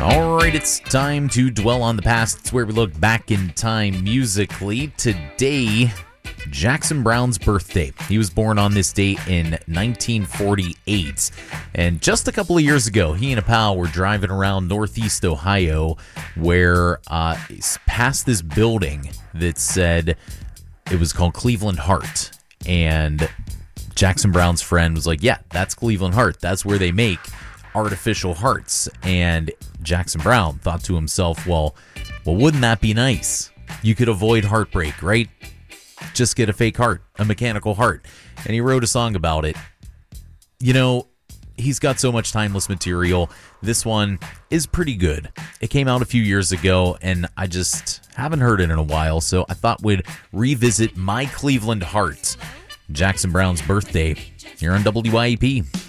All right, it's time to dwell on the past. It's where we look back in time musically. Today, Jackson Browne's birthday. He was born on this date in 1948. And just a couple of years ago, he and a pal were driving around Northeast Ohio where past this building that said it was called Cleveland Heart. And Jackson Browne's friend was like, yeah, that's Cleveland Heart. That's where they make artificial hearts. And Jackson Browne thought to himself, well, wouldn't that be nice? You could avoid heartbreak, right? Just get a fake heart, a mechanical heart. And he wrote a song about it. You know, he's got so much timeless material. This one is pretty good. It came out a few years ago, and I just haven't heard it in a while, so I thought we'd revisit My Cleveland Heart. Jackson Browne's birthday here on WIEP.